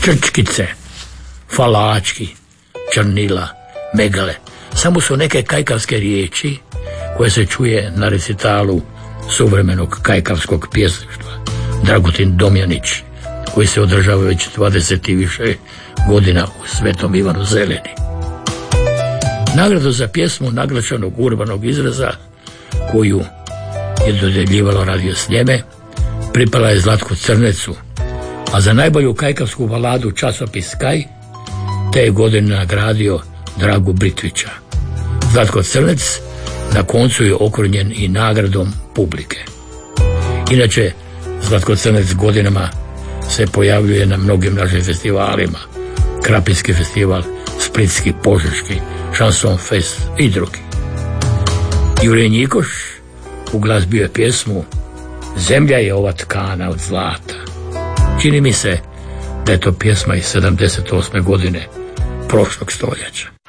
črčkice, falački, črnila, megale. Samo su neke kajkavske riječi koje se čuje na recitalu suvremenog kajkavskog pjesništva Dragutin Domjanić, koji se održava već 20 i više godina u Svetom Ivanu Zeleni. Nagradu za pjesmu naglašenog urbanog izraza, koju je dodjeljivalo Radio Sljeme, pripala je Zlatku Crnecu, a za najbolju kajkavsku baladu časopis Kaj te je godine nagradio Dragu Britvića. Zlatko Crnec na koncu je okrunjen i nagradom publike. Inače, Zlatko Crnec godinama se pojavljuje na mnogim našim festivalima: Krapinski festival, Splitski, Požeški, Šanson fest i drugi. Jurij Njikoš uglazbio je pjesmu Zemlja je ova tkana od zlata. Čini mi se da je to pjesma iz 78. godine prošlog stoljeća.